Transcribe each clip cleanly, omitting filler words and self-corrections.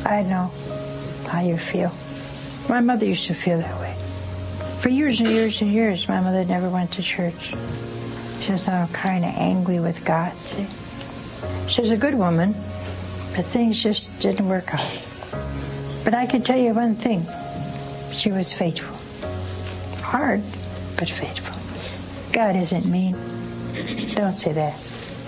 I know how you feel. My mother used to feel that way. For years and years and years, my mother never went to church. She was kind of angry with God, see? She was a good woman, but things just didn't work out. But I can tell you one thing. She was faithful. Hard, but faithful. God isn't mean. Don't say that.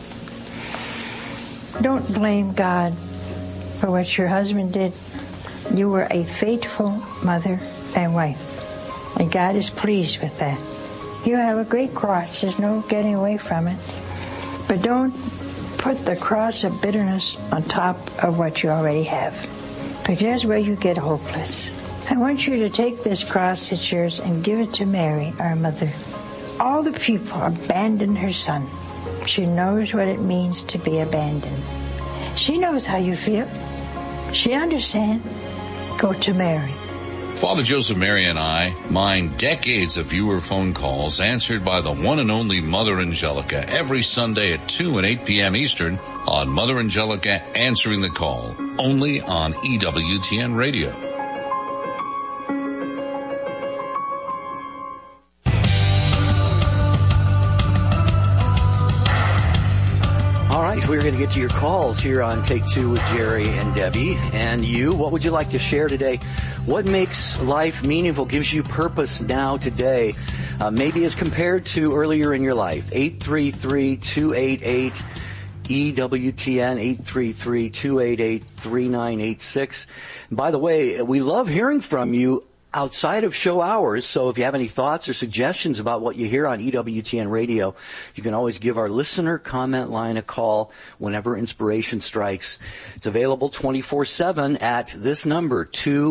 Don't blame God for what your husband did. You were a faithful mother and wife. And God is pleased with that. You have a great cross. There's no getting away from it. But don't put the cross of bitterness on top of what you already have. Because that's where you get hopeless. I want you to take this cross that's yours and give it to Mary, our mother. All the people abandoned her son. She knows what it means to be abandoned. She knows how you feel. She understands. Go to Mary. Father Joseph Mary and I mine decades of viewer phone calls answered by the one and only Mother Angelica every Sunday at 2 and 8 p.m. Eastern on Mother Angelica Answering the Call, only on EWTN Radio. All right, we're going to get to your calls here on Take Two with Jerry and Debbie. And you, what would you like to share today? What makes life meaningful, gives you purpose now, today, maybe as compared to earlier in your life? 833-288 EWTN, 833-288-3986. By the way, we love hearing from you outside of show hours, so if you have any thoughts or suggestions about what you hear on EWTN Radio, you can always give our listener comment line a call whenever inspiration strikes. It's available 24/7 at this number,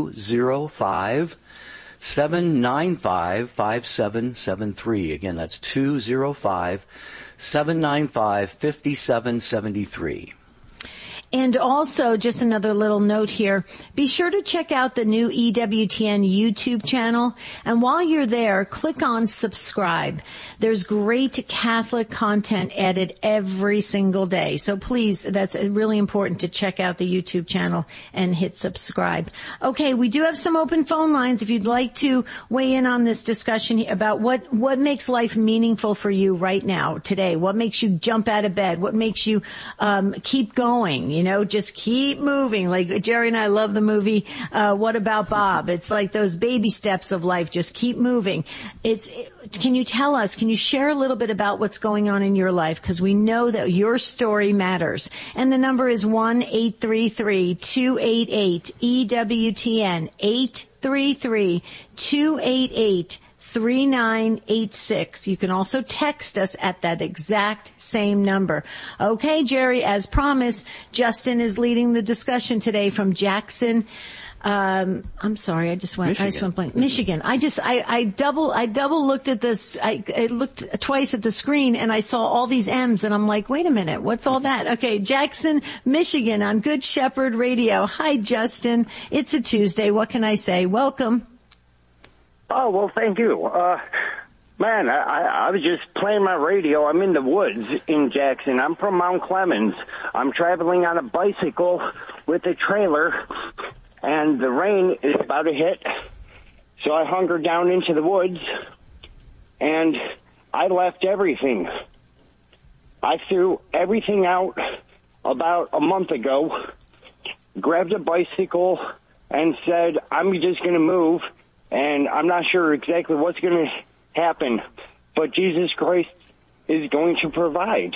205-795-5773. Again, that's 205-795-5773. And also, just another little note here, be sure to check out the new EWTN YouTube channel. And while you're there, click on subscribe. There's great Catholic content added every single day. So please, that's really important to check out the YouTube channel and hit subscribe. Okay, we do have some open phone lines if you'd like to weigh in on this discussion about what makes life meaningful for you right now, today. What makes you jump out of bed? What makes you keep going? You know, just keep moving. Like Jerry and I love the movie, What About Bob? It's like those baby steps of life. Just keep moving. Can you tell us, can you share a little bit about what's going on in your life? Because we know that your story matters. And the number is 1-833-288-EWTN, 833-288-3986. 3986. You can also text us at that exact same number. Okay, Jerry, as promised, Justin is leading the discussion today from Jackson. I'm sorry, I just went blank. Michigan. I double looked at this. I looked twice at the screen and I saw all these M's and I'm like, wait a minute, what's all that? Okay, Jackson, Michigan on Good Shepherd Radio. Hi, Justin. It's a Tuesday. What can I say? Welcome. Oh, well, thank you. Man, I was just playing my radio. I'm in the woods in Jackson. I'm from Mount Clemens. I'm traveling on a bicycle with a trailer, and the rain is about to hit. So I hunkered down into the woods, and I left everything. I threw everything out about a month ago, grabbed a bicycle, and said, I'm just going to move. And I'm not sure exactly what's going to happen, but Jesus Christ is going to provide.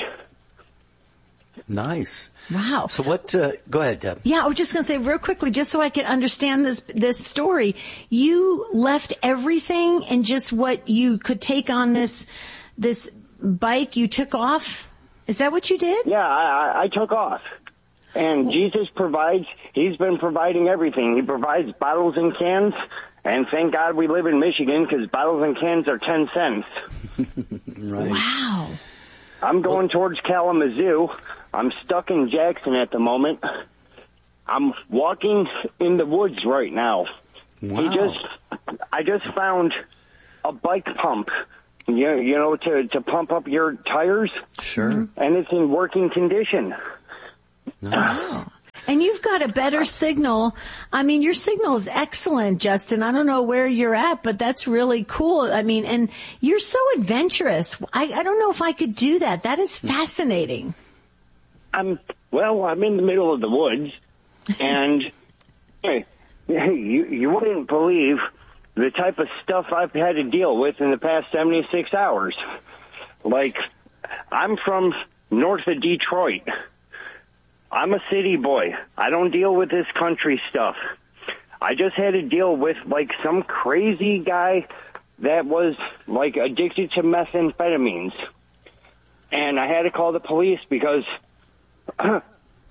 Nice. Wow. So what, go ahead, Deb. Yeah, I was just going to say real quickly, just so I can understand this story. You left everything and just what you could take on this bike, you took off? Is that what you did? Yeah, I took off. And Jesus provides. He's been providing everything. He provides bottles and cans. And thank God we live in Michigan because bottles and cans are 10 cents. Right. Wow. I'm going towards Kalamazoo. I'm stuck in Jackson at the moment. I'm walking in the woods right now. Wow. I just found a bike pump, you know, to pump up your tires. Sure. And it's in working condition. Nice. And you've got a better signal. I mean, your signal is excellent, Justin. I don't know where you're at, but that's really cool. I mean, and you're so adventurous. I don't know if I could do that. That is fascinating. I'm in the middle of the woods, and hey, you wouldn't believe the type of stuff I've had to deal with in the past 76 hours. Like, I'm from north of Detroit. I'm a city boy. I don't deal with this country stuff. I just had to deal with, like, some crazy guy that was, like, addicted to methamphetamines. And I had to call the police because I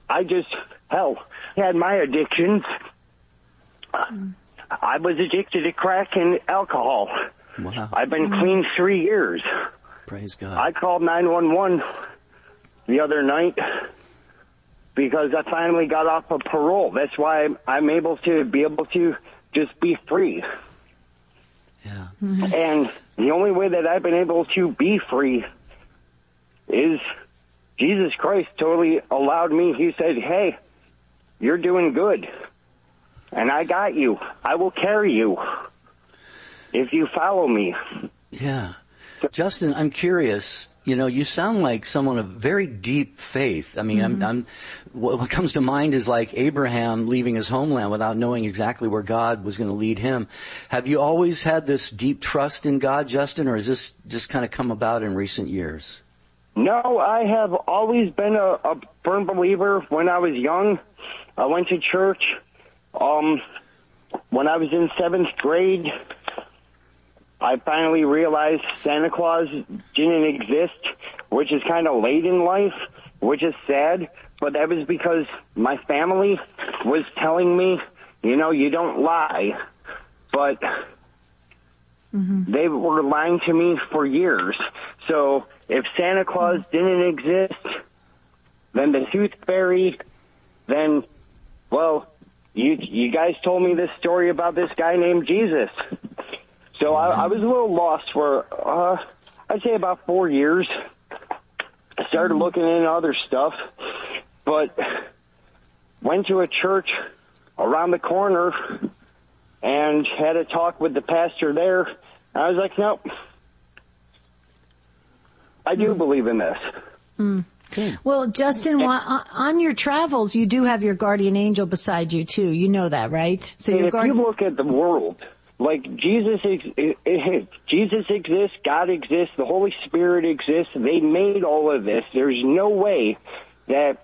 had my addictions. I was addicted to crack and alcohol. Wow. I've been clean 3 years. Praise God. I called 911 the other night because I finally got off of parole. That's why I'm able to just be free. Yeah. And the only way that I've been able to be free is Jesus Christ totally allowed me. He said, hey, you're doing good. And I got you. I will carry you if you follow me. Yeah. Justin, I'm curious. You know, you sound like someone of very deep faith. I mean, what comes to mind is like Abraham leaving his homeland without knowing exactly where God was going to lead him. Have you always had this deep trust in God, Justin, or has this just kind of come about in recent years? No, I have always been a firm believer. When I was young, I went to church. When I was in 7th grade, I finally realized Santa Claus didn't exist, which is kind of late in life, which is sad. But that was because my family was telling me, you know, you don't lie. But they were lying to me for years. So if Santa Claus didn't exist, then the Tooth Fairy, then, well, you guys told me this story about this guy named Jesus. So I was a little lost for, I'd say about 4 years. I started looking into other stuff, but went to a church around the corner and had a talk with the pastor there. I was like, nope, I do believe in this. Well, Justin, on your travels, you do have your guardian angel beside you, too. You know that, right? So if you look at the world, like Jesus exists, God exists, the Holy Spirit exists. They made all of this. There's no way that...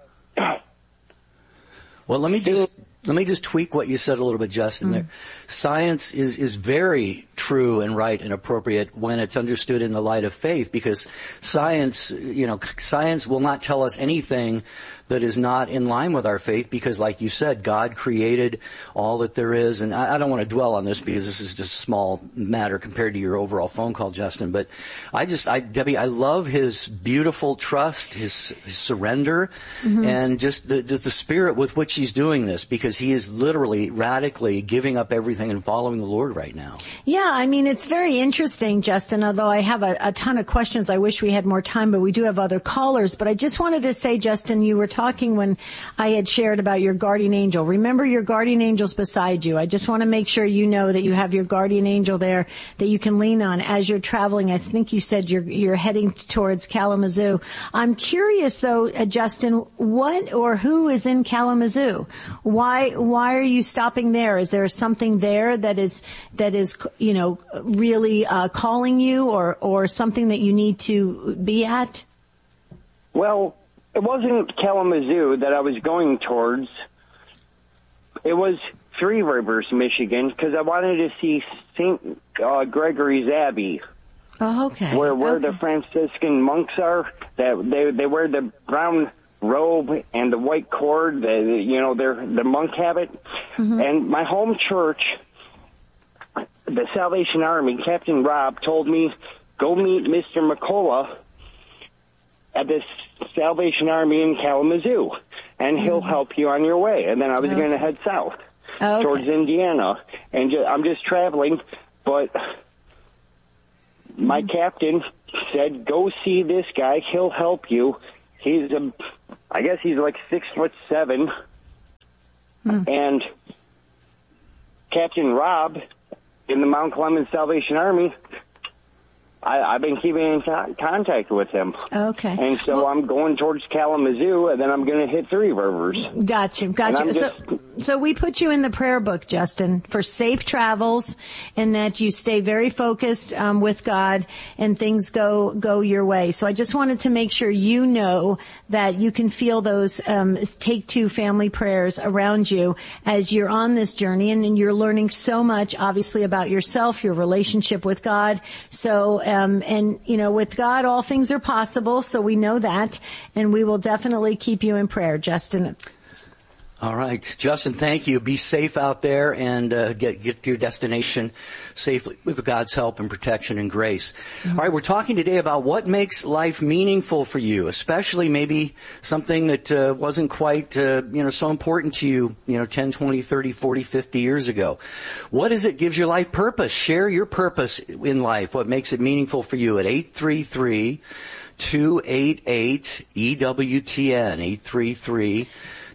Well, let me just tweak what you said a little bit, Justin. There, science is very true and right and appropriate when it's understood in the light of faith, because science will not tell us anything that is not in line with our faith, because like you said, God created all that there is. And I don't want to dwell on this because this is just a small matter compared to your overall phone call, Justin. But Debbie, I love his beautiful trust, his surrender, and just the spirit with which he's doing this, because he is literally radically giving up everything and following the Lord right now. Yeah, I mean, it's very interesting, Justin, although I have a ton of questions. I wish we had more time, but we do have other callers. But I just wanted to say, Justin, you were talking when I had shared about your guardian angel. Remember, your guardian angel's beside you. I just want to make sure you know that you have your guardian angel there that you can lean on as you're traveling. I think you said you're heading towards Kalamazoo. I'm curious, though, Justin, what or who is in Kalamazoo? Why are you stopping there? Is there something there that is really calling you, or something that you need to be at? Well, it wasn't Kalamazoo that I was going towards. It was Three Rivers, Michigan, because I wanted to see St. Gregory's Abbey. Oh, okay. Where the Franciscan monks are. That they wear the brown robe and the white cord. The monk habit. And my home church, the Salvation Army, Captain Rob told me, go meet Mr. McCullough at this Salvation Army in Kalamazoo, and he'll help you on your way. And then I was going to head south towards Indiana, and I'm just traveling. But my captain said, go see this guy. He'll help you. I guess he's like 6'7", And Captain Rob in the Mount Clemens Salvation Army, I've been keeping in contact with him. Okay. And so I'm going towards Kalamazoo, and then I'm going to hit Three Rivers. Gotcha. So we put you in the prayer book, Justin, for safe travels, and that you stay very focused with God, and things go your way. So I just wanted to make sure you know that you can feel those Take Two family prayers around you as you're on this journey, and you're learning so much, obviously, about yourself, your relationship with God. So, and you know, with God, all things are possible. So we know that, and we will definitely keep you in prayer, Justin. All right. Justin, thank you. Be safe out there and get to your destination safely with God's help and protection and grace. Mm-hmm. All right, we're talking today about what makes life meaningful for you, especially maybe something that wasn't quite so important to you, 10, 20, 30, 40, 50 years ago. What is it gives your life purpose? Share your purpose in life, what makes it meaningful for you at 833-288-EWTN,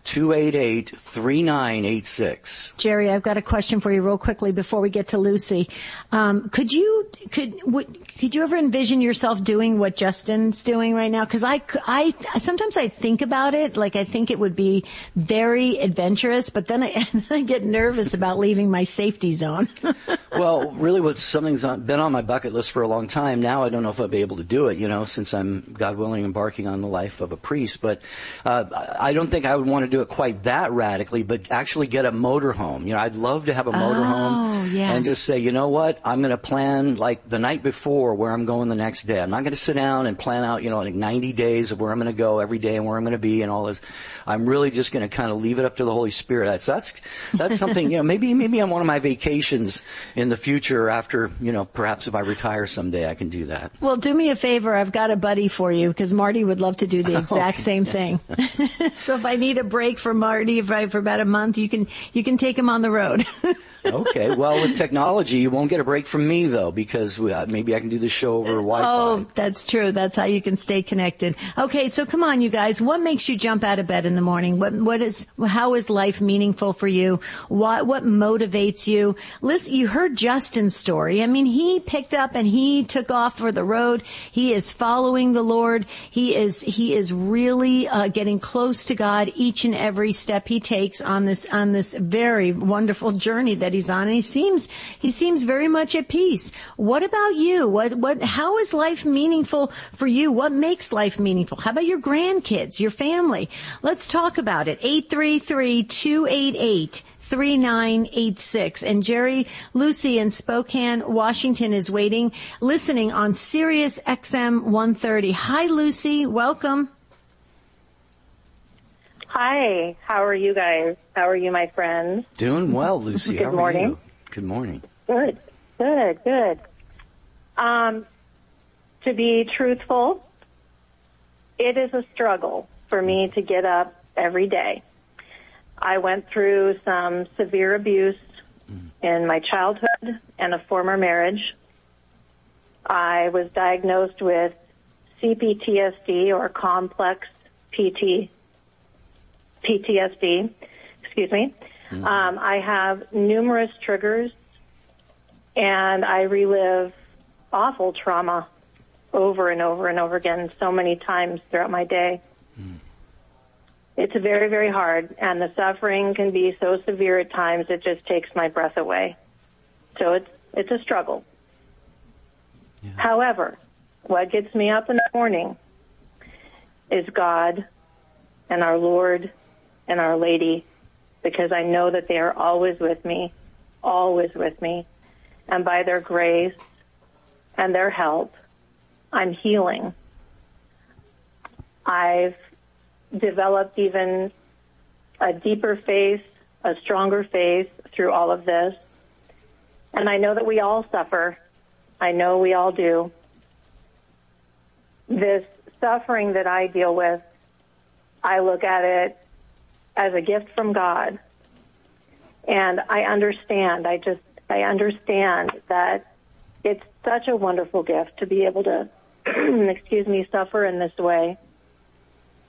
833-288-3986. Jerry, I've got a question for you real quickly before we get to Lucy. Could you ever envision yourself doing what Justin's doing right now? Because I sometimes I think about it, like I think it would be very adventurous, but then I get nervous about leaving my safety zone. Well, really, something's been on my bucket list for a long time. Now I don't know if I'll be able to do it, since I'm, God willing, embarking on the life of a priest. But I don't think I would want to do it quite that radically, but actually get a motorhome. I'd love to have a motorhome and just say, you know what, I'm going to plan like the night before where I'm going the next day. I'm not going to sit down and plan out, like 90 days of where I'm going to go every day and where I'm going to be and all this. I'm really just going to kind of leave it up to the Holy Spirit. So that's something, maybe on one of my vacations in the future after, perhaps if I retire someday, I can do that. Well, do me a favor. I've got a buddy for you because Marty would love to do the exact same thing. So if I need a break for Marty, for about a month, you can take him on the road. Okay. Well, with technology, you won't get a break from me though, because maybe I can do the show over Wi-Fi. Oh, that's true. That's how you can stay connected. Okay. So come on, you guys. What makes you jump out of bed in the morning? How is life meaningful for you? What motivates you? Listen, you heard Justin's story. I mean, he picked up and he took off for the road. He is following the Lord. He is really getting close to God each and every step he takes on this very wonderful journey that he's on, and he seems very much at peace. What about you? How is life meaningful for you? What makes life meaningful? How about your grandkids, your family? Let's talk about it. 833-288-3986. And Jerry, Lucy in Spokane, Washington is listening on Sirius XM 130. Hi, Lucy. Welcome. Hi, how are you guys? How are you, my friends? Doing well, Lucy. Good morning. How are you? Good morning. Good. To be truthful, it is a struggle for me to get up every day. I went through some severe abuse in my childhood and a former marriage. I was diagnosed with CPTSD, or complex PTSD, excuse me. I have numerous triggers, and I relive awful trauma over and over and over again so many times throughout my day. It's very, very hard, and the suffering can be so severe at times it just takes my breath away. So it's a struggle. Yeah. However, what gets me up in the morning is God and our Lord and Our Lady, because I know that they are always with me. And by their grace and their help, I'm healing. I've developed even a deeper faith, a stronger faith through all of this. And I know that we all suffer. I know we all do. This suffering that I deal with, I look at it as a gift from God. And I understand. I understand that it's such a wonderful gift to be able to, suffer in this way.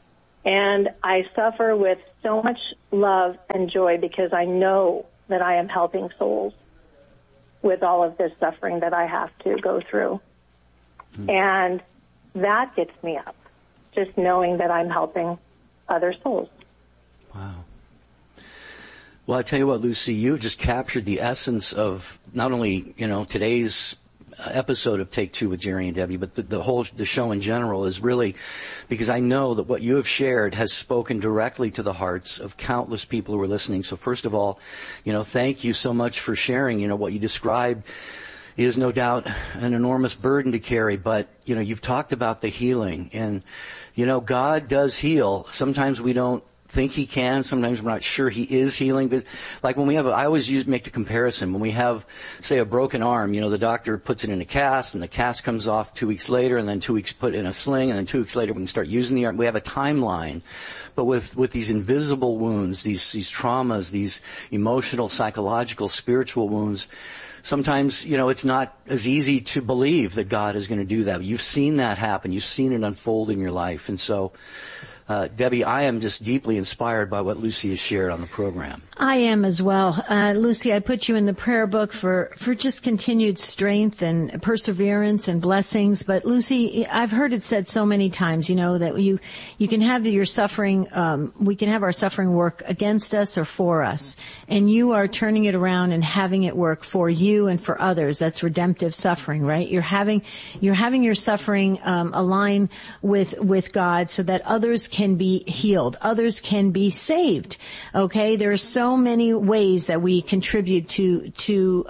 And I suffer with so much love and joy because I know that I am helping souls with all of this suffering that I have to go through. And that gets me up, just knowing that I'm helping other souls. Wow. Well, I tell you what, Lucy, you just captured the essence of not only, today's episode of Take Two with Jerry and Debbie, but the show in general is really, because I know that what you have shared has spoken directly to the hearts of countless people who are listening. So first of all, thank you so much for sharing. What you described is no doubt an enormous burden to carry, but, you've talked about the healing, and, God does heal. Sometimes we don't think he can. Sometimes we're not sure he is healing. But like when we have, I always make the comparison. When we have, say, a broken arm, the doctor puts it in a cast, and the cast comes off 2 weeks later, and then 2 weeks put in a sling, and then 2 weeks later we can start using the arm. We have a timeline. But with these invisible wounds, these traumas, these emotional, psychological, spiritual wounds, sometimes, it's not as easy to believe that God is going to do that. You've seen that happen. You've seen it unfold in your life. And so, Debbie, I am just deeply inspired by what Lucy has shared on the program. I am as well. Lucy, I put you in the prayer book for just continued strength and perseverance and blessings. But Lucy, I've heard it said so many times, that you can have your suffering, we can have our suffering work against us or for us. And you are turning it around and having it work for you and for others. That's redemptive suffering, right? You're having your suffering, align with God so that others can be healed. Others can be saved. Okay? There are so many ways that we contribute to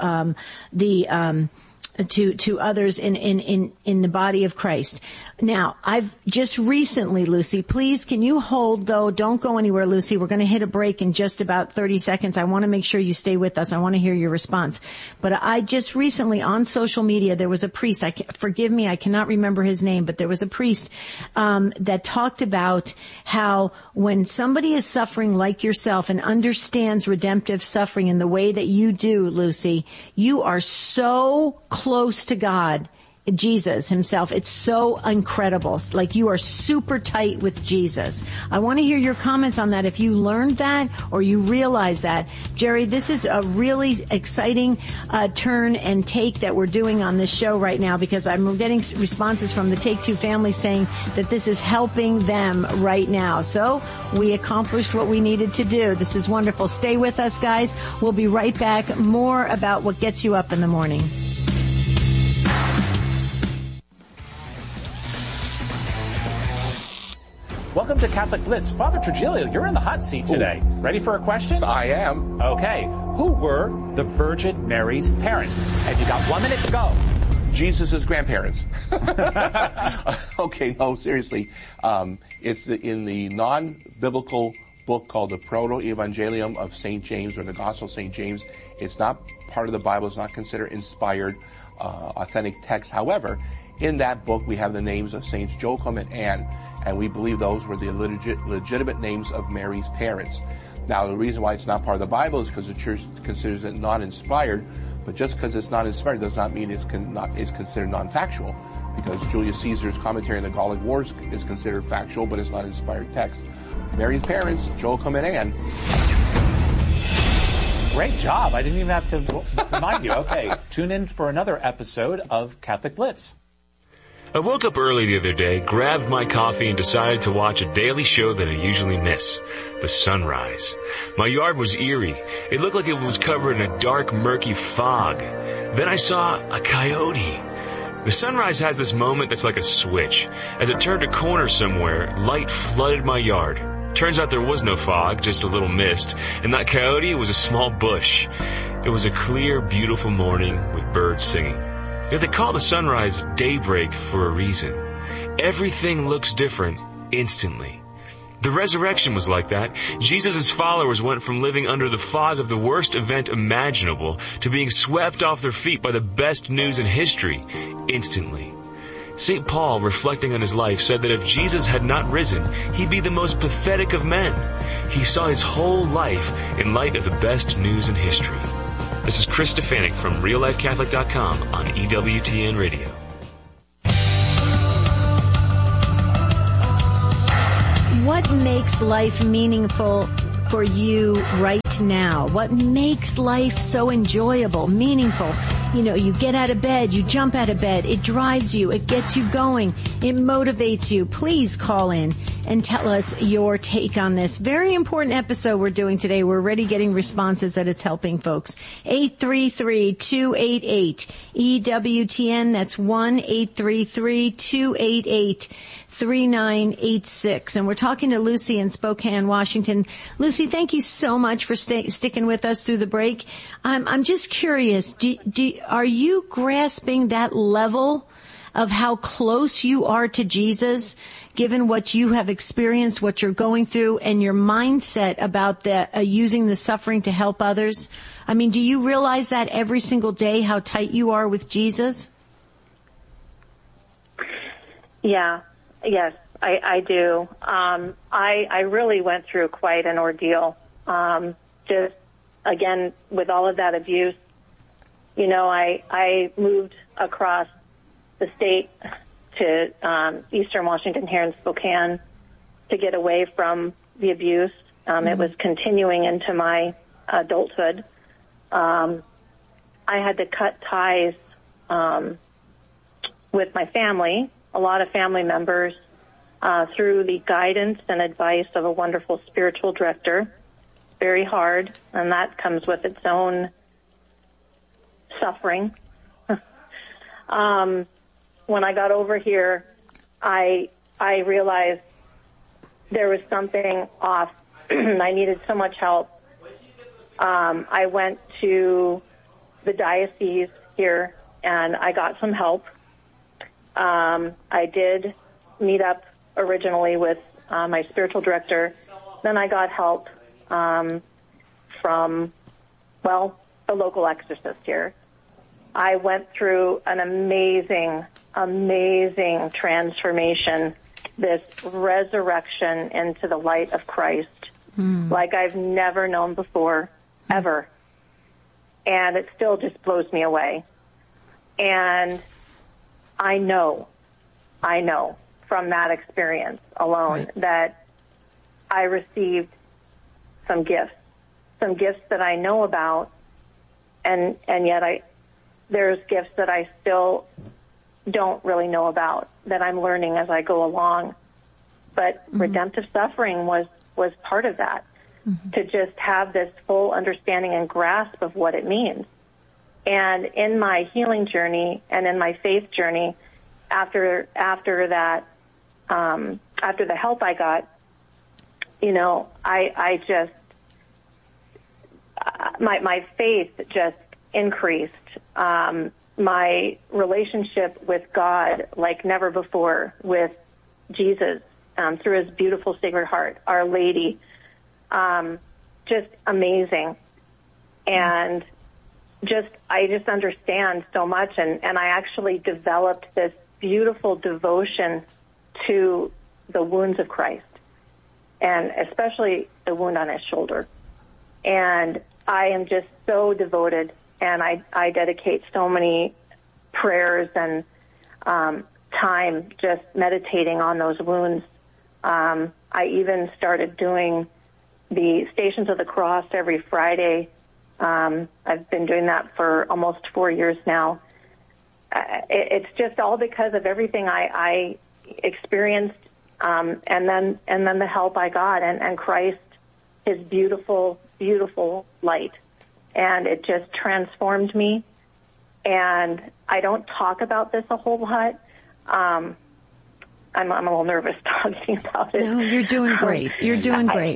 others in the body of Christ. Now, I've just recently, Lucy, please, can you hold though? Don't go anywhere, Lucy. We're going to hit a break in just about 30 seconds. I want to make sure you stay with us. I want to hear your response. But I just recently on social media, there was a priest. Forgive me, I cannot remember his name, but there was a priest, that talked about how when somebody is suffering like yourself and understands redemptive suffering in the way that you do, Lucy, you are so close to God, Jesus himself. It's so incredible. Like you are super tight with Jesus. I want to hear your comments on that. If you learned that or you realize that. Jerry, this is a really exciting turn and take that we're doing on this show right now, because I'm getting responses from the Take Two family saying that this is helping them right now. So we accomplished what we needed to do. This is wonderful. Stay with us, guys. We'll be right back. More about what gets you up in the morning. Welcome to Catholic Blitz. Father Trujillo, you're in the hot seat today. Ready for a question? I am. Okay. Who were the Virgin Mary's parents? And you got 1 minute to go. Jesus' grandparents. Okay, no, seriously. It's in the non-biblical book called the Proto-Evangelium of St. James, or the Gospel of St. James. It's not part of the Bible. It's not considered inspired, authentic text. However, in that book, we have the names of Saints Joachim and Anne, and we believe those were the legitimate names of Mary's parents. Now, the reason why it's not part of the Bible is because the Church considers it non-inspired, but just because it's not inspired does not mean it's considered non-factual, because Julius Caesar's commentary on the Gallic Wars is considered factual, but it's not inspired text. Mary's parents, Joachim and Anne. Great job. I didn't even have to remind you. Okay, tune in for another episode of Catholic Blitz. I woke up early the other day, grabbed my coffee, and decided to watch a daily show that I usually miss, The Sunrise. My yard was eerie. It looked like it was covered in a dark, murky fog. Then I saw a coyote. The Sunrise has this moment that's like a switch. As it turned a corner somewhere, light flooded my yard. Turns out there was no fog, just a little mist, and that coyote was a small bush. It was a clear, beautiful morning with birds singing. They call the sunrise daybreak for a reason. Everything looks different instantly. The resurrection was like that. Jesus' followers went from living under the fog of the worst event imaginable to being swept off their feet by the best news in history instantly. St. Paul, reflecting on his life, said that if Jesus had not risen, he'd be the most pathetic of men. He saw his whole life in light of the best news in history. This is Chris Stefanik from RealLifeCatholic.com on EWTN Radio. what makes life meaningful for you right now? What makes life so enjoyable, meaningful? You know, you get out of bed, you jump out of bed, it drives you, it gets you going, it motivates you. Please call in and tell us your take on this very important episode we're doing today. We're already getting responses that it's helping folks. 833-288-EWTN. That's 1-833-288-3986. And we're talking to Lucy in Spokane, Washington. Lucy, thank you so much for sticking with us through the break. I'm just curious, are you grasping that level of how close you are to Jesus, given what you have experienced, what you're going through, and your mindset about using the suffering to help others? I mean, do you realize that every single day, how tight you are with Jesus? Yeah, yes, I do. I really went through quite an ordeal. Just, again, with all of that abuse, you know, I moved across the state to eastern Washington here in Spokane to get away from the abuse. It was continuing into my adulthood. I had to cut ties with my family, a lot of family members, through the guidance and advice of a wonderful spiritual director. Very hard, and that comes with its own suffering. When I got over here, I realized there was something off. I needed so much help. I went to the diocese here, and I got some help. I did meet up originally with my spiritual director. Then I got help from, well, a local exorcist here. I went through an amazing transformation, this resurrection into the light of Christ, like I've never known before, ever. And it still just blows me away. And I know from that experience alone that I received some gifts that I know about, and yet there's gifts that I still don't really know about, that I'm learning as I go along. But redemptive suffering was part of that, to just have this full understanding and grasp of what it means. And in my healing journey and in my faith journey, after that, after the help I got, you know, I just, my faith just increased. My relationship with God like never before, with Jesus, through his beautiful Sacred Heart, Our Lady, just amazing. And I just understand so much, and I actually developed this beautiful devotion to the wounds of Christ, and especially the wound on his shoulder. And I am just so devoted, and I dedicate so many prayers and time just meditating on those wounds. I even started doing the Stations of the Cross every Friday. I've been doing that for almost 4 years now. It's just all because of everything I experienced, and then the help I got, and Christ, his beautiful, beautiful light. And it just transformed me. And I don't talk about this a whole lot. I'm a little nervous talking about it. No, you're doing great. You're doing great.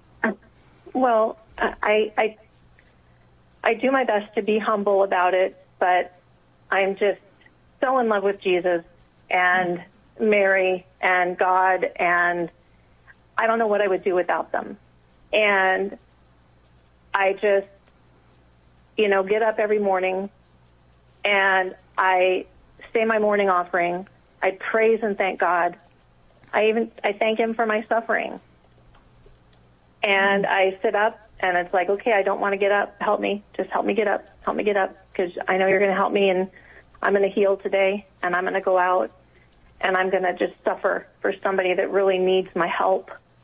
I do my best to be humble about it, but I'm just so in love with Jesus and Mary and God, and I don't know what I would do without them. And I just, get up every morning and I say my morning offering. I praise and thank God. I thank him for my suffering. And I sit up, and it's like, okay, I don't want to get up. Help me. Just help me get up. Help me get up, because I know you're going to help me, and I'm going to heal today, and I'm going to go out, and I'm going to just suffer for somebody that really needs my help.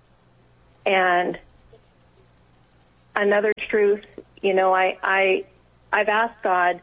And another truth, you know, I've asked God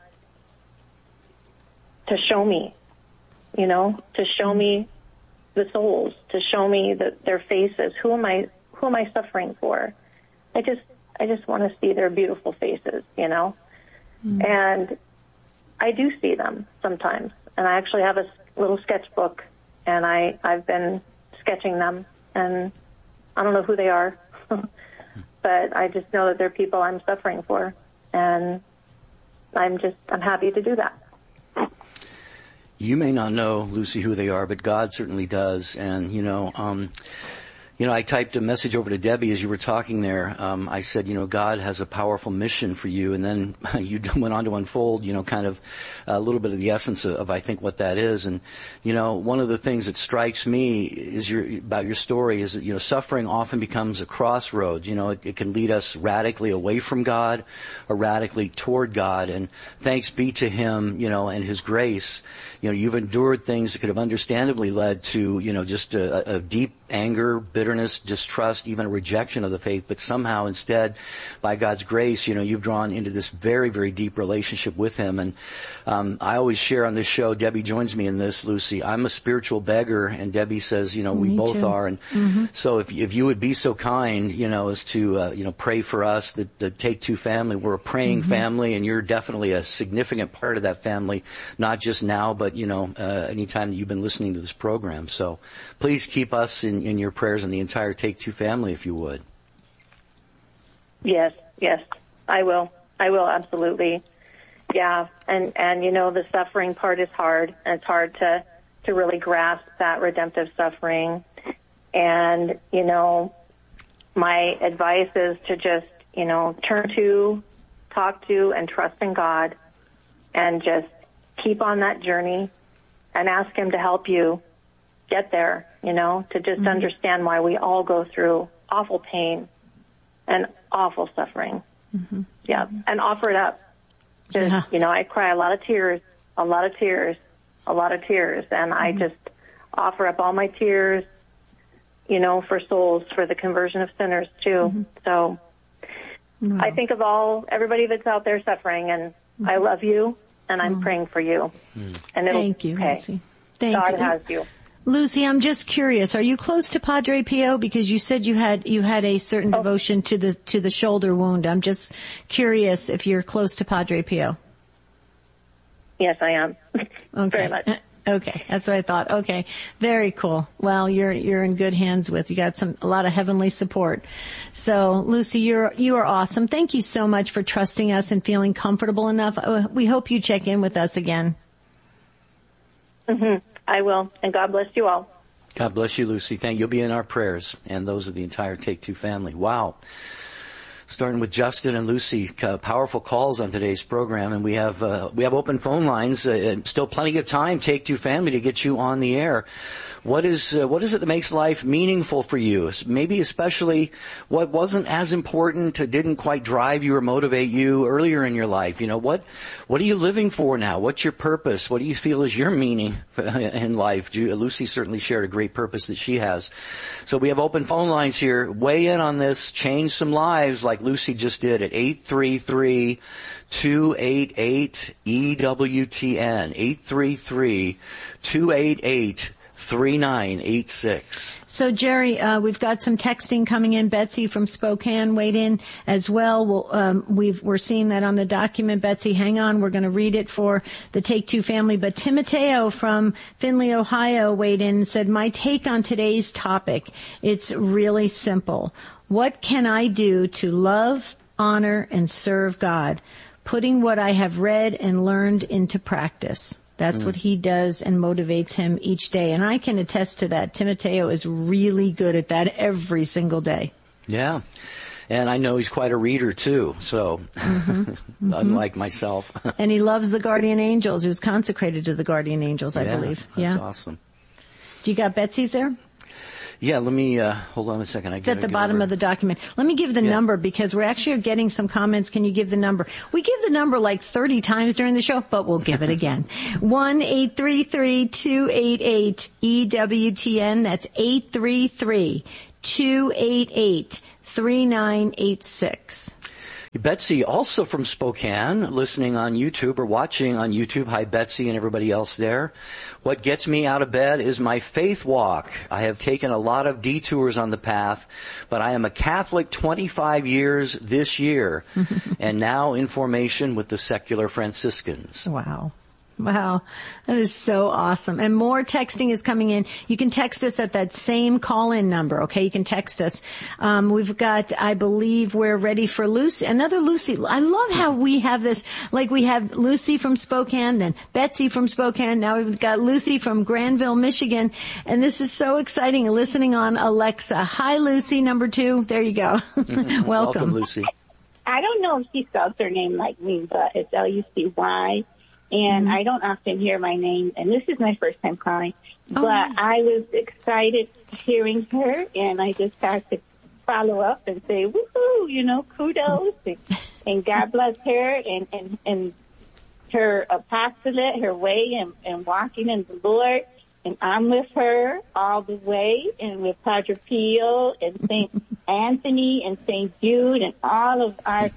to show me, you know, to show me the souls, to show me their faces. Who am I suffering for? I just want to see their beautiful faces, you know. Mm. And I do see them sometimes. And I actually have a little sketchbook, and I've been sketching them, and I don't know who they are, but I just know that they're people I'm suffering for, and I'm happy to do that. You may not know, Lucy, who they are, but God certainly does. And, I typed a message over to Debbie as you were talking there. I said, God has a powerful mission for you. And then you went on to unfold, kind of a little bit of the essence of I think, what that is. And, one of the things that strikes me is about your story is that, suffering often becomes a crossroads. It can lead us radically away from God or radically toward God. And thanks be to Him, and His grace. You've endured things that could have understandably led to, just a deep anger, bitterness, distrust, even a rejection of the faith, but somehow instead, by God's grace, you've drawn into this very, very deep relationship with Him. And I always share on this show, Debbie joins me in this, Lucy, I'm a spiritual beggar, and Debbie says, we both are. And so if you would be so kind, as to, pray for us, the Take Two family, we're a praying family, and you're definitely a significant part of that family, not just now, but, anytime that you've been listening to this program. So please keep us in your prayers and the entire Take Two family, if you would. Yes, I will. Absolutely. Yeah. And the suffering part is hard, and it's hard to really grasp that redemptive suffering. And, my advice is to just, turn to, talk to, and trust in God, and just keep on that journey and ask Him to help you get there, to just understand why we all go through awful pain and awful suffering. Yeah. And offer it up. Just, I cry a lot of tears, and I just offer up all my tears, for souls, for the conversion of sinners too. So I think of everybody that's out there suffering, and I love you, and I'm praying for you. And Thank you, okay. Lucy. Thank God you. has you. Lucy, I'm just curious. Are you close to Padre Pio? Because you said you had a certain devotion to the shoulder wound. I'm just curious if you're close to Padre Pio. Yes, I am. Okay. Very much. Okay, that's what I thought. Okay, very cool. Well, you're in good hands you got a lot of heavenly support. So, Lucy, you are awesome. Thank you so much for trusting us and feeling comfortable enough. We hope you check in with us again. I will, and God bless you all. God bless you, Lucy. You'll be in our prayers, and those of the entire Take Two family. Wow. Starting with Justin and Lucy, powerful calls on today's program, and we have open phone lines. Still plenty of time, Take Two family, to get you on the air. What is it that makes life meaningful for you? Maybe especially what wasn't as important, didn't quite drive you or motivate you earlier in your life. What are you living for now? What's your purpose? What do you feel is your meaning in life? Lucy certainly shared a great purpose that she has. So we have open phone lines here. Weigh in on this. Change some lives like Lucy just did at 833-288-EWTN. 833-288-3986. So, Jerry, we've got some texting coming in. Betsy from Spokane weighed in as well. We're seeing that on the document. Betsy, hang on. We're going to read it for the Take Two family. But Timoteo from Findlay, Ohio weighed in and said, my take on today's topic, it's really simple. What can I do to love, honor, and serve God? Putting what I have read and learned into practice. That's what he does and motivates him each day. And I can attest to that. Timoteo is really good at that every single day. Yeah. And I know he's quite a reader too, so unlike myself. And he loves the Guardian Angels. He was consecrated to the Guardian Angels, I believe. That's awesome. Do you got Betsy's there? Yeah, let me, hold on a second. It's at the bottom of the document. Let me give the number because we're actually getting some comments. Can you give the number? We give the number like 30 times during the show, but we'll give it again. 1-833-288-EWTN. That's 833 888-288-3986. Betsy, also from Spokane, listening on YouTube or watching on YouTube. Hi, Betsy and everybody else there. What gets me out of bed is my faith walk. I have taken a lot of detours on the path, but I am a Catholic 25 years this year, and now in formation with the secular Franciscans. Wow. Wow. That is so awesome. And more texting is coming in. You can text us at that same call-in number, okay? You can text us. We've got, I believe we're ready for Lucy. Another Lucy. I love how we have this, like we have Lucy from Spokane, then Betsy from Spokane. Now we've got Lucy from Granville, Michigan. And this is so exciting. Listening on Alexa. Hi, Lucy, number 2. There you go. Welcome, Lucy. I don't know if she spells her name like me, but it's Lucy. And I don't often hear my name, and this is my first time calling. But I was excited hearing her, and I just had to follow up and say, woohoo, kudos, and God bless her and her apostolate, her way, and walking in the Lord. And I'm with her all the way, and with Padre Pio and St. Anthony and St. Jude and all of our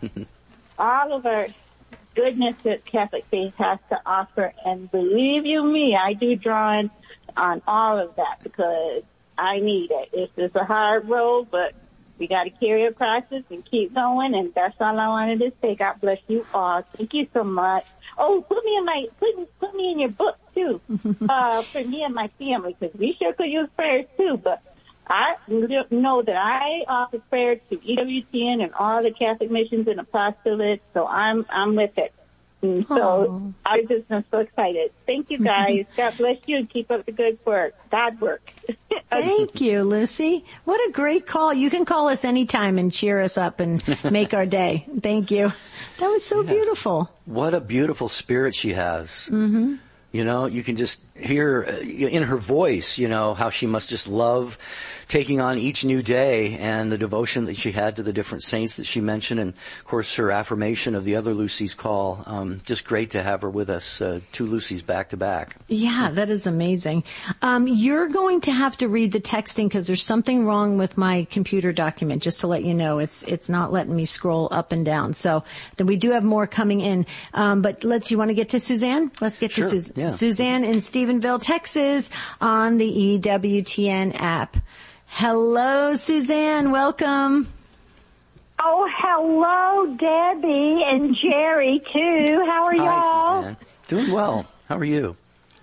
goodness that Catholic faith has to offer. And believe you me, I do draw on all of that because I need it. It's a hard road, but we got to carry a process and keep going. And that's all I wanted to say. God bless you all. Thank you so much. Oh, put me in your book too, for me and my family, because we sure could use prayers too. But I know that I offer prayer to EWTN and all the Catholic missions and apostolates, so I'm with it. And so I'm so excited. Thank you, guys. God bless you and keep up the good work. God work. Thank you, Lucy. What a great call. You can call us anytime and cheer us up and make our day. Thank you. That was so beautiful. What a beautiful spirit she has. Mm-hmm. You can just hear in her voice, how she must just love taking on each new day and the devotion that she had to the different saints that she mentioned. And, of course, her affirmation of the other Lucy's call. Just great to have her with us, 2 Lucys back to back. Yeah, that is amazing. You're going to have to read the texting because there's something wrong with my computer document, just to let you know. It's not letting me scroll up and down. So then we do have more coming in. But you want to get to Suzanne? Let's get to Suzanne. Yeah. Suzanne in Stephenville, Texas on the EWTN app. Hello, Suzanne. Welcome. Oh, hello, Debbie and Jerry, too. How are y'all? Hi, Suzanne. Doing well. How are you?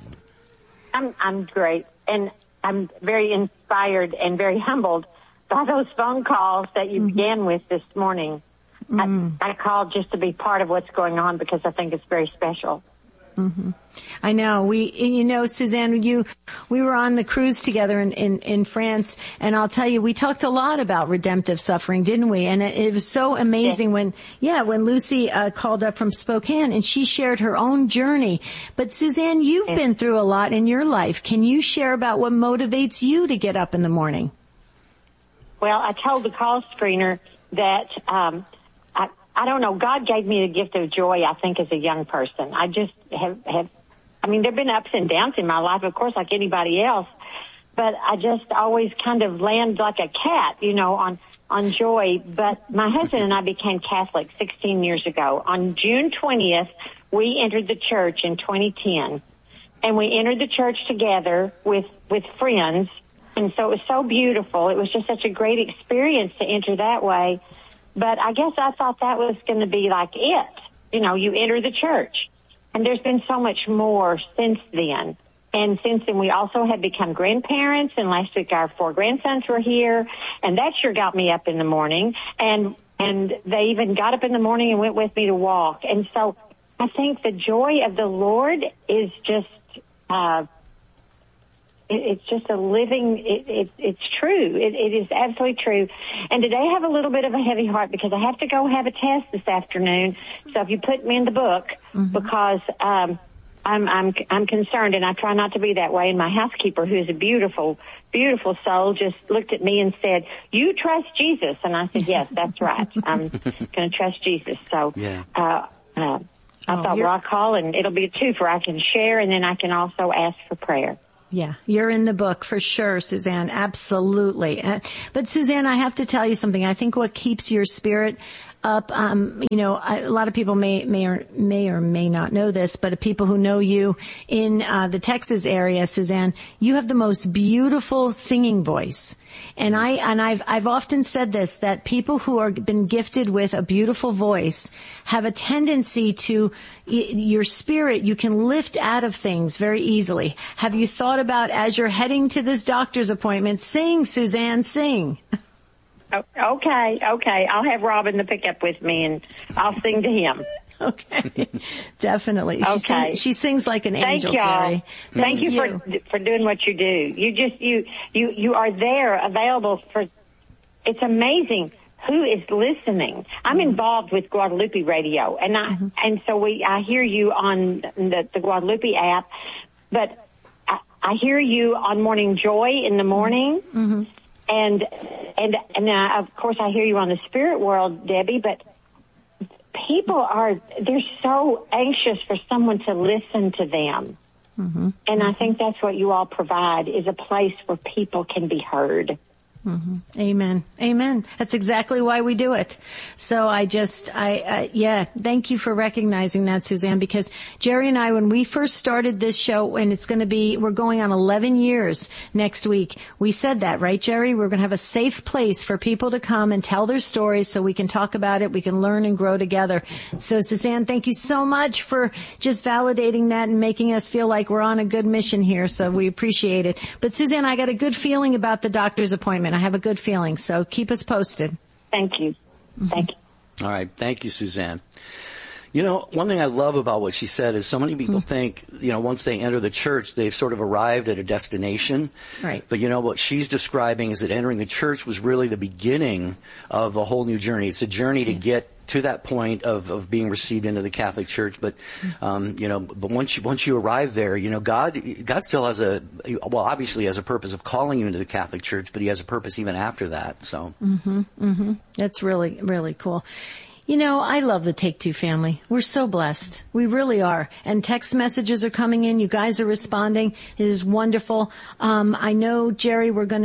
I'm great, and I'm very inspired and very humbled by those phone calls that you began with this morning. I called just to be part of what's going on because I think it's very special. Mm-hmm. I know. Suzanne, we were on the cruise together in France, and I'll tell you, we talked a lot about redemptive suffering, didn't we? And it was so amazing when Lucy called up from Spokane and she shared her own journey. But Suzanne, you've been through a lot in your life. Can you share about what motivates you to get up in the morning? Well, I told the call screener that, I don't know. God gave me the gift of joy, I think, as a young person. I just have there've been ups and downs in my life, of course, like anybody else. But I just always kind of land like a cat, on joy. But my husband and I became Catholic 16 years ago. On June 20th, we entered the church in 2010. And we entered the church together with friends. And so it was so beautiful. It was just such a great experience to enter that way. But I guess I thought that was going to be like it. You enter the church. And there's been so much more since then. And since then, we also have become grandparents. And last week, our 4 grandsons were here. And that sure got me up in the morning. And they even got up in the morning and went with me to walk. And so I think the joy of the Lord is just, it's just a living, it's true. It is absolutely true. And today I have a little bit of a heavy heart because I have to go have a test this afternoon. So if you put me in the book, because, I'm concerned, and I try not to be that way. And my housekeeper, who's a beautiful, beautiful soul, just looked at me and said, "You trust Jesus?" And I said, "Yes, that's right. I'm going to trust Jesus." So, I thought, well, I'll call, and it'll be a twofer. I can share, and then I can also ask for prayer. Yeah, you're in the book for sure, Suzanne. Absolutely. But Suzanne, I have to tell you something. I think what keeps your spirit up, a lot of people may or may not know this, but people who know you in the Texas area, Suzanne, you have the most beautiful singing voice. And I've often said this, that people who are been gifted with a beautiful voice have a tendency to, your spirit, you can lift out of things very easily. Have you thought about, as you're heading to this doctor's appointment, sing, Suzanne, sing? Okay. I'll have Robin to pick up with me, and I'll sing to him. Okay, definitely. Okay. She sings like an angel, Thank y'all. Jerry. Thank you for doing what you do. You are there, available for. It's amazing who is listening. I'm involved with Guadalupe Radio, and so I hear you on the Guadalupe app, but I hear you on Morning Joy in the morning. Mm-hmm. And of course I hear you on the Spirit World, Debbie, but people they're so anxious for someone to listen to them. Mm-hmm. And I think that's what you all provide, is a place where people can be heard. Mm-hmm. Amen. That's exactly why we do it. So thank you for recognizing that, Suzanne, because Jerry and I, when we first started this show, and we're going on 11 years next week, we said that, right, Jerry? We're going to have a safe place for people to come and tell their stories so we can talk about it, we can learn and grow together. So Suzanne, thank you so much for just validating that and making us feel like we're on a good mission here. So we appreciate it. But Suzanne, I got a good feeling about the doctor's appointment. I have a good feeling, so keep us posted. Thank you. Thank you. All right. Thank you, Suzanne. You know, one thing I love about what she said is so many people think, once they enter the church, they've sort of arrived at a destination. Right. But what she's describing is that entering the church was really the beginning of a whole new journey. It's a journey to get to that point of being received into the Catholic Church. But, but once you arrive there, God still has obviously has a purpose of calling you into the Catholic Church, but he has a purpose even after that. So. That's really, really cool. I love the Take Two family. We're so blessed. We really are. And text messages are coming in. You guys are responding. It is wonderful. I know, Jerry, let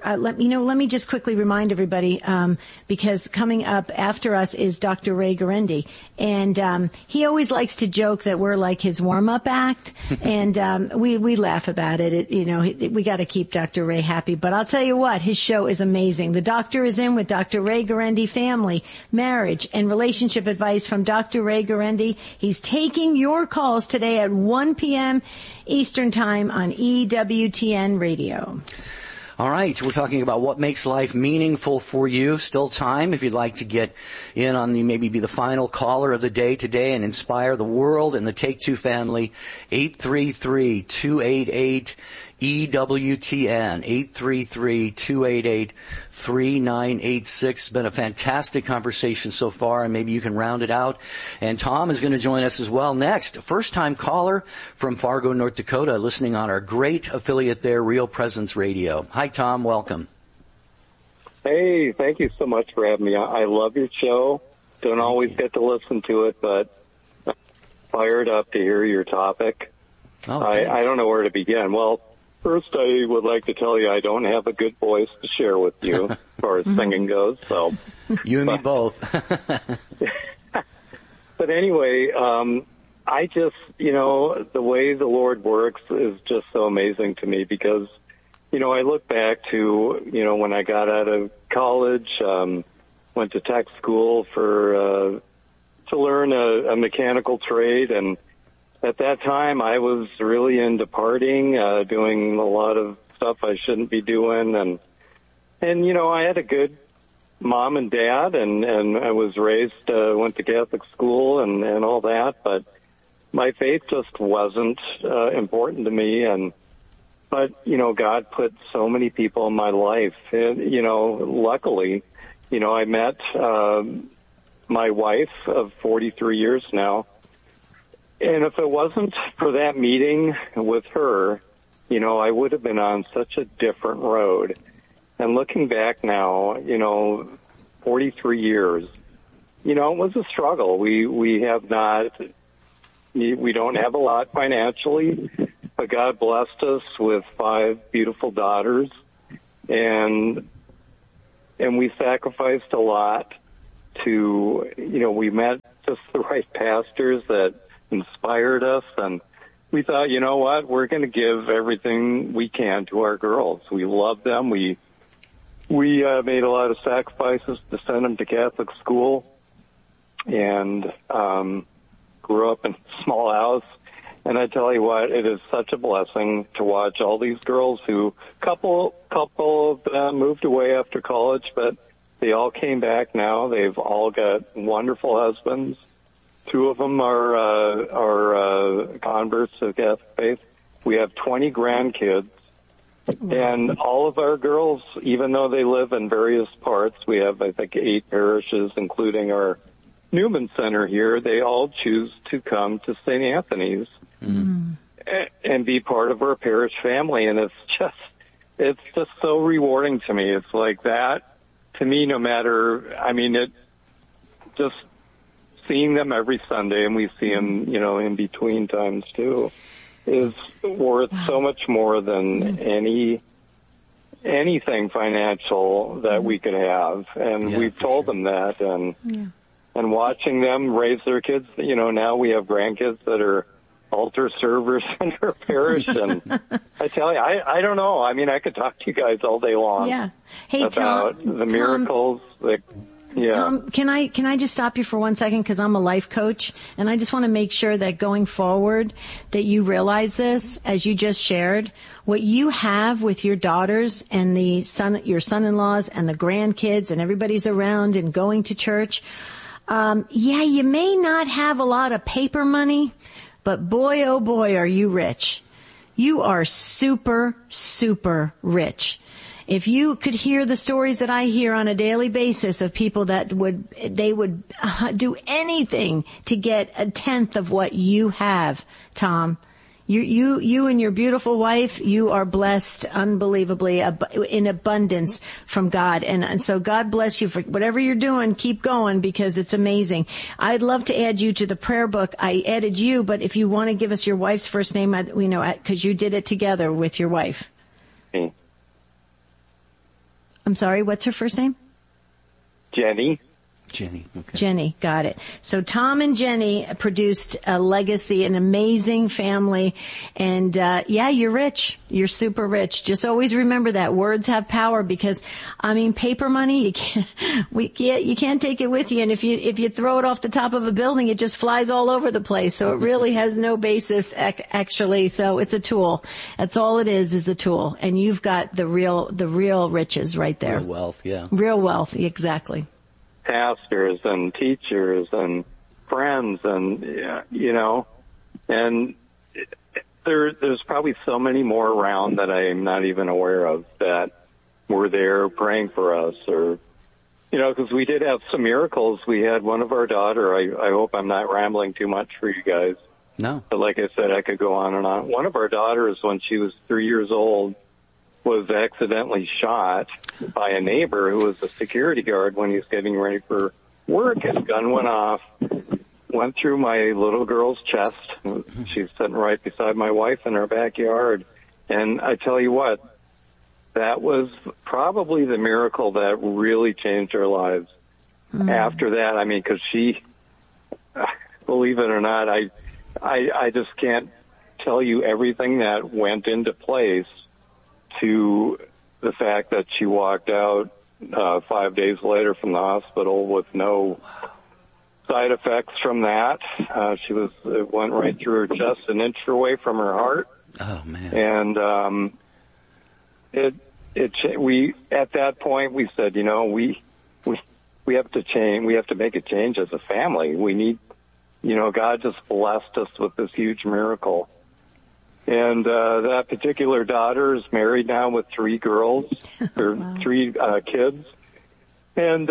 me just quickly remind everybody, because coming up after us is Dr. Ray Guarendi. And, he always likes to joke that we're like his warm-up act. And, we laugh about it. We got to keep Dr. Ray happy. But I'll tell you what, his show is amazing. The doctor is in with Dr. Ray Guarendi, family, marriage, and relationship advice from Dr. Ray Guarendi. He's taking your calls today at 1 p.m. Eastern Time on EWTN Radio. All right, we're talking about what makes life meaningful for you. Still time if you'd like to get in on maybe be the final caller of the day today and inspire the world and the Take Two family. 833-288 EWTN, 833-288-3986. It's been a fantastic conversation so far, and maybe you can round it out. And Tom is going to join us as well next. First-time caller from Fargo, North Dakota, listening on our great affiliate there, Real Presence Radio. Hi, Tom. Welcome. Hey, thank you so much for having me. I love your show. Don't always get to listen to it, but I'm fired up to hear your topic. Oh, I don't know where to begin. Well, first, I would like to tell you I don't have a good voice to share with you as far as singing goes. So you and me both. But anyway, I just, the way the Lord works is just so amazing to me because, I look back to, when I got out of college, went to tech school to learn a mechanical trade, and at that time, I was really into partying, doing a lot of stuff I shouldn't be doing, and I had a good mom and dad, and I was raised, went to Catholic school and all that, but my faith just wasn't important to me, but God put so many people in my life, and luckily, I met my wife of 43 years now. And if it wasn't for that meeting with her, I would have been on such a different road. And looking back now, 43 years, it was a struggle. We don't have a lot financially. but God blessed us with 5 beautiful daughters, and we sacrificed a lot to, we met just the right pastors that inspired us, and we thought, you know what, we're going to give everything we can to our girls. We love them. We made a lot of sacrifices to send them to Catholic school, and grew up in a small house. And I tell you what, it is such a blessing to watch all these girls who, couple of them moved away after college, but they all came back now. They've all got wonderful husbands. 2 of them are converts to the Catholic faith. We have 20 grandkids. And all of our girls, even though they live in various parts, we have, I think, 8 parishes, including our Newman Center here, they all choose to come to St. Anthony's and be part of our parish family. And it's just so rewarding to me. It's like that, to me, no matter, it just seeing them every Sunday, and we see them, in between times too, is worth so much more than anything financial that we could have. And we've told them that, and watching them raise their kids, now we have grandkids that are altar servers in our parish, and I tell you, I don't know. I could talk to you guys all day long. Yeah. Hey, about the miracles. Tom, can I just stop you for 1 second, because I'm a life coach, and I just want to make sure that going forward that you realize this, as you just shared, what you have with your daughters and your son-in-laws and the grandkids and everybody's around and going to church. You may not have a lot of paper money, but boy, oh boy, are you rich. You are super, super rich. If you could hear the stories that I hear on a daily basis of people that would do anything to get 1/10 of what you have, Tom. You and your beautiful wife, you are blessed unbelievably in abundance from God. And so God bless you for whatever you're doing. Keep going, because it's amazing. I'd love to add you to the prayer book. I added you, but if you want to give us your wife's first name, because you did it together with your wife. Me. I'm sorry, what's her first name? Jenny. Okay. Jenny, got it. So Tom and Jenny produced a legacy, an amazing family, and you're rich. You're super rich. Just always remember that words have power, because paper money, you can't take it with you, and if you throw it off the top of a building, it just flies all over the place. So it really has no basis actually. So it's a tool. That's all it is a tool, and you've got the real riches right there. Real wealth, yeah. Real wealth, exactly. Pastors and teachers and friends, and and there's probably so many more around that I'm not even aware of that were there praying for us, or because we did have some miracles. We had one of our daughter. I hope I'm not rambling too much for you guys. No, but like I said, I could go on and on. One of our daughters, when she was 3 years old, was accidentally shot by a neighbor who was a security guard when he was getting ready for work. His gun went off, went through my little girl's chest. She's sitting right beside my wife in our backyard. And I tell you what, that was probably the miracle that really changed our lives. After that, because she, believe it or not, I just can't tell you everything that went into place to the fact that she walked out 5 days later from the hospital with no side effects from that. It went right through her chest, an inch away from her heart. Oh man! And we at that point we said, we have to change. We have to make a change as a family. We need, God just blessed us with this huge miracle. And that particular daughter is married now with 3 girls, or 3 kids. And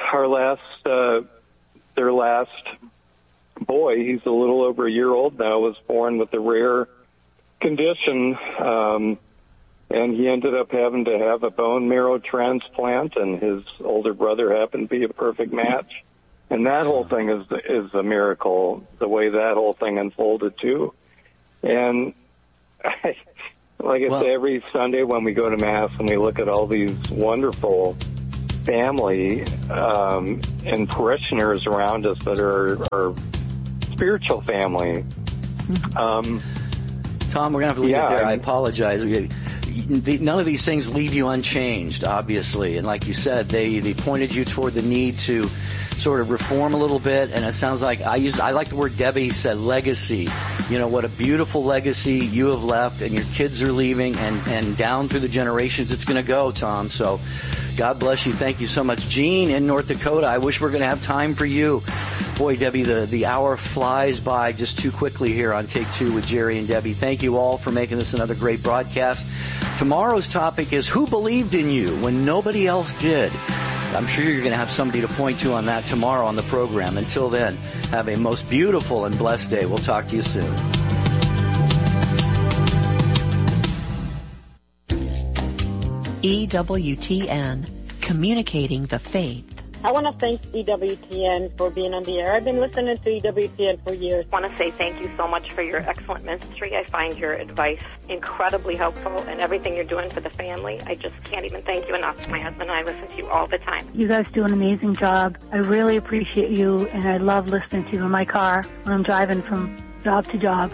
their last boy, he's a little over a year old now, was born with a rare condition. And he ended up having to have a bone marrow transplant, and his older brother happened to be a perfect match. And that whole thing is a miracle, the way that whole thing unfolded too. And like I say, every Sunday when we go to Mass and we look at all these wonderful family and parishioners around us that are spiritual family. Tom, we're going to have to leave it there. I apologize. None of these things leave you unchanged, obviously. And like you said, they pointed you toward the need to sort of reform a little bit. And it sounds like I like the word Debbie said, legacy. You know, what a beautiful legacy you have left, and your kids are leaving, and down through the generations it's going to go, Tom. So God bless you. Thank you so much. Gene in North Dakota, I wish we were going to have time for you. Boy, Debbie, the hour flies by just too quickly here on Take Two with Jerry and Debbie. Thank you all for making this another great broadcast. Tomorrow's topic is who believed in you when nobody else did. I'm sure you're going to have somebody to point to on that tomorrow on the program. Until then, have a most beautiful and blessed day. We'll talk to you soon. EWTN, communicating the faith. I want to thank EWTN for being on the air. I've been listening to EWTN for years. I want to say thank you so much for your excellent ministry. I find your advice incredibly helpful, and everything you're doing for the family. I just can't even thank you enough. My husband and I listen to you all the time. You guys do an amazing job. I really appreciate you, and I love listening to you in my car when I'm driving from job to job.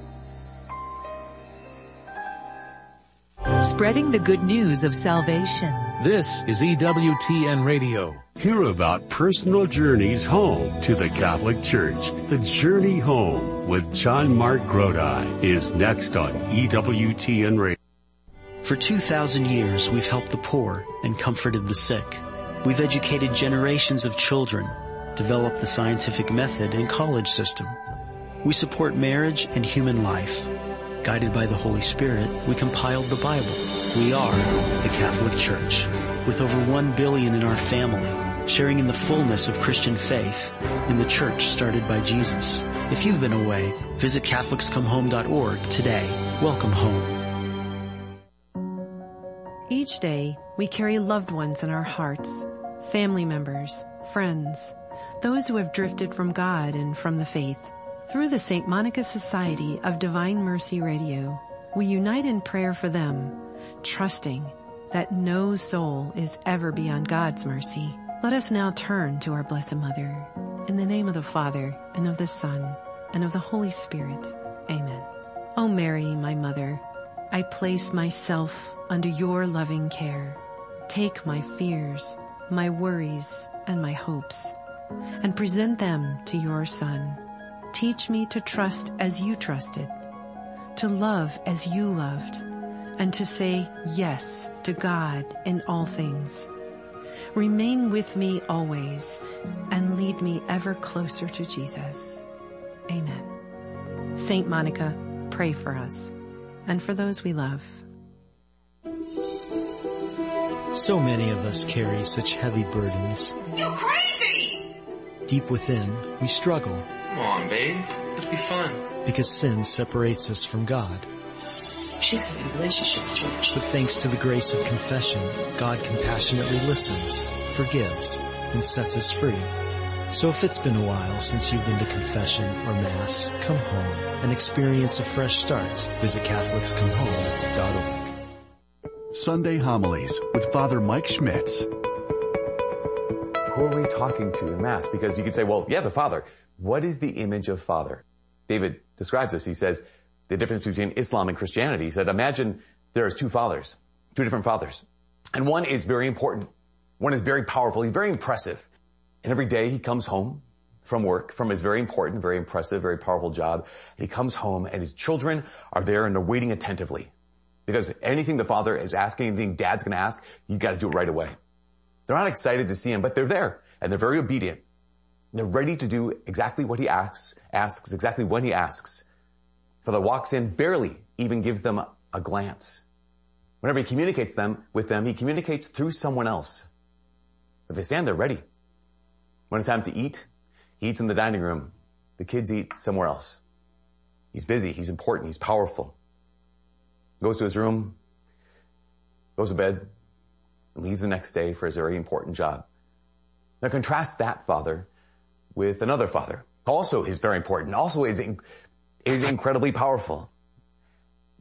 Spreading the good news of salvation. This is EWTN Radio. Hear about personal journeys home to the Catholic Church. The Journey Home with John Mark Grodi is next on EWTN Radio. For 2,000 years, we've helped the poor and comforted the sick. We've educated generations of children, developed the scientific method and college system. We support marriage and human life. Guided by the Holy Spirit, we compiled the Bible. We are the Catholic Church, with over 1 billion in our family, sharing in the fullness of Christian faith in the church started by Jesus. If you've been away, visit CatholicsComeHome.org today. Welcome home. Each day, we carry loved ones in our hearts, family members, friends, those who have drifted from God and from the faith. Through the St. Monica Society of Divine Mercy Radio, we unite in prayer for them, trusting that no soul is ever beyond God's mercy. Let us now turn to our Blessed Mother. In the name of the Father, and of the Son, and of the Holy Spirit. Amen. O Mary, my Mother, I place myself under your loving care. Take my fears, my worries, and my hopes, and present them to your Son. Teach me to trust as you trusted, to love as you loved, and to say yes to God in all things. Remain with me always and lead me ever closer to Jesus. Amen. Saint Monica, pray for us and for those we love. So many of us carry such heavy burdens. You're crazy! Deep within, we struggle. Come on, babe. It'll be fun. Because sin separates us from God. She's having a relationship with church. But thanks to the grace of confession, God compassionately listens, forgives, and sets us free. So if it's been a while since you've been to confession or Mass, come home and experience a fresh start. Visit CatholicsComeHome.org. Sunday Homilies with Father Mike Schmitz. Who are we talking to in Mass? Because you could say, well, yeah, the Father. What is the image of Father? David describes this. He says, the difference between Islam and Christianity. He said, imagine there's two fathers, two different fathers. And one is very important. One is very powerful. He's very impressive. And every day he comes home from work, from his very important, very impressive, very powerful job. And he comes home and his children are there and they're waiting attentively. Because anything the father is asking, anything dad's going to ask, you got to do it right away. They're not excited to see him, but they're there and they're very obedient. They're ready to do exactly what he asks exactly when he asks. Father walks in, barely even gives them a glance. Whenever he communicates with them, he communicates through someone else. But they stand there ready. When it's time to eat, he eats in the dining room. The kids eat somewhere else. He's busy, he's important, he's powerful. Goes to his room, goes to bed, and leaves the next day for his very important job. Now contrast that father with another father. Also is very important, also is incredibly powerful.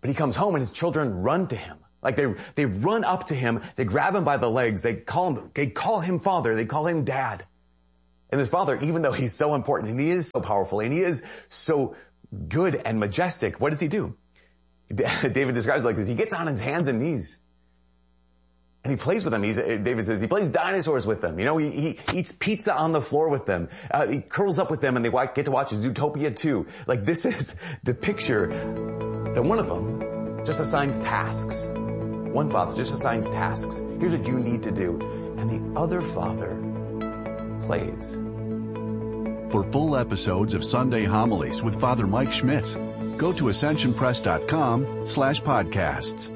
But he comes home and his children run to him. Like they run up to him, they grab him by the legs, they call him father, they call him dad. And his father, even though he's so important and he is so powerful and he is so good and majestic, what does he do? David describes it like this. He gets on his hands and knees. And he plays with them. David says he plays dinosaurs with them. He eats pizza on the floor with them. He curls up with them and they get to watch Zootopia 2. Like, this is the picture that one of them just assigns tasks. One father just assigns tasks. Here's what you need to do. And the other father plays. For full episodes of Sunday Homilies with Father Mike Schmitz, go to ascensionpress.com/podcasts.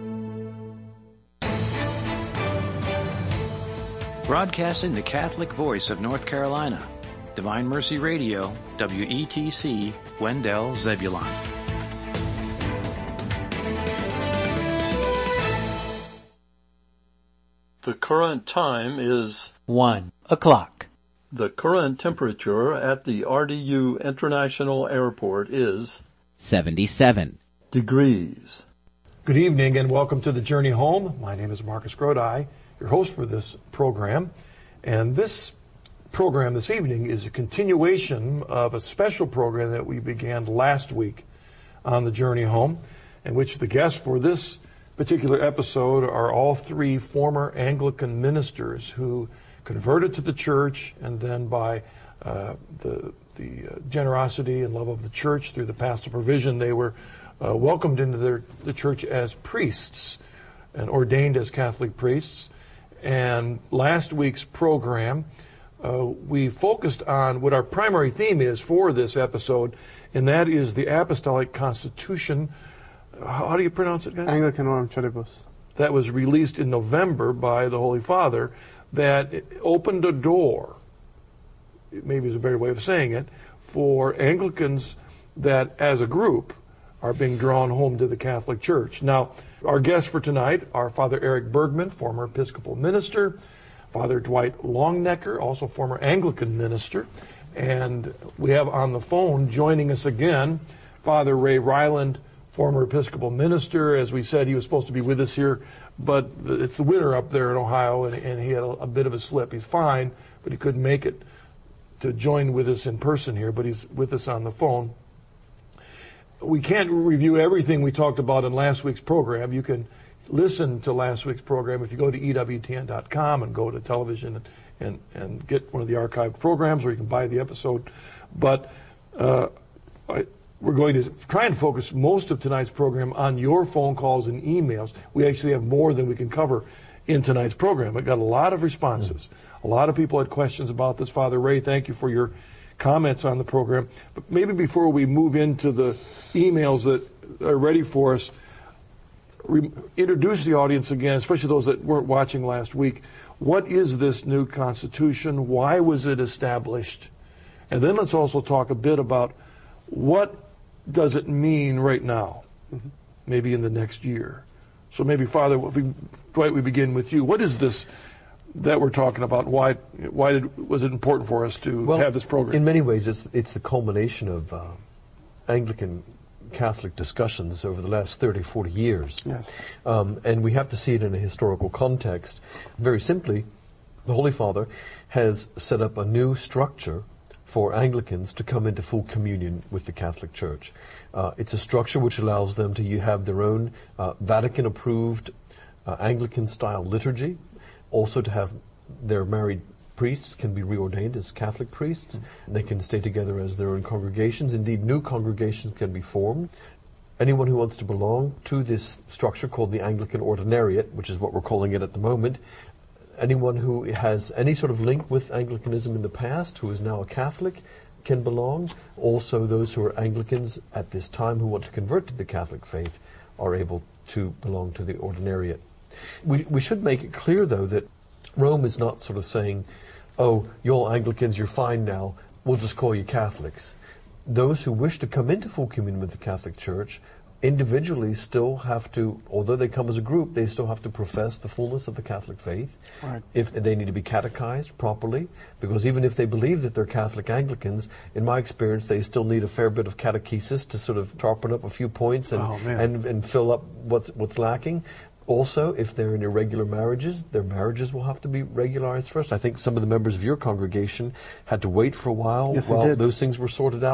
Broadcasting the Catholic voice of North Carolina, Divine Mercy Radio, WETC, Wendell, Zebulon. The current time is 1 o'clock. The current temperature at the RDU International Airport is 77 degrees. Good evening and welcome to the Journey Home. My name is Marcus Grodi, your host for this program. And this program this evening is a continuation of a special program that we began last week on the Journey Home, in which the guests for this particular episode are all three former Anglican ministers who converted to the church, and then by the generosity and love of the church through the pastoral provision, they were welcomed into the church as priests and ordained as Catholic priests. And last week's program, we focused on what our primary theme is for this episode, and that is the Apostolic Constitution. How do you pronounce it, guys? Anglicanum Tradibus. That was released in November by the Holy Father, that opened a door, maybe is a better way of saying it, for Anglicans that as a group are being drawn home to the Catholic Church. Now, our guests for tonight are Father Eric Bergman, former Episcopal minister, Father Dwight Longnecker, also former Anglican minister, and we have on the phone joining us again Father Ray Ryland, former Episcopal minister. As we said, he was supposed to be with us here, but it's the winter up there in Ohio, and he had a bit of a slip. He's fine, but he couldn't make it to join with us in person here, but he's with us on the phone. We can't review everything we talked about in last week's program. You can listen to last week's program if you go to EWTN.com and go to television and get one of the archived programs, or you can buy the episode. But we're going to try and focus most of tonight's program on your phone calls and emails. We actually have more than we can cover in tonight's program. I got a lot of responses. A lot of people had questions about this. Father Ray, thank you for your comments on the program. But maybe before we move into the emails that are ready for us, introduce the audience again, especially those that weren't watching last week. What is this new Constitution? Why was it established? And then let's also talk a bit about what does it mean right now, maybe in the next year. So maybe, Father, Dwight, we begin with you. What is this that we're talking about? Why was it important for us to have this program? In many ways, it's the culmination of Anglican Catholic discussions over the last 30, 40 years. Yes. And we have to see it in a historical context. Very simply, the Holy Father has set up a new structure for Anglicans to come into full communion with the Catholic Church. It's a structure which allows them to have their own Vatican-approved Anglican-style liturgy, also to have their married priests can be reordained as Catholic priests. They can stay together as their own congregations. Indeed, new congregations can be formed. Anyone who wants to belong to this structure called the Anglican Ordinariate, which is what we're calling it at the moment, anyone who has any sort of link with Anglicanism in the past, who is now a Catholic, can belong. Also, those who are Anglicans at this time who want to convert to the Catholic faith are able to belong to the Ordinariate. We should make it clear, though, that Rome is not sort of saying, oh, you're all Anglicans, you're fine now, we'll just call you Catholics. Those who wish to come into full communion with the Catholic Church individually still have to, although they come as a group, they still have to profess the fullness of the Catholic faith. Right. If they need to be catechized properly, because even if they believe that they're Catholic Anglicans, in my experience, they still need a fair bit of catechesis to sort of sharpen up a few points and fill up what's lacking. Also, if they're in irregular marriages, their marriages will have to be regularized first. I think some of the members of your congregation had to wait for a while Yes, while those things were sorted out.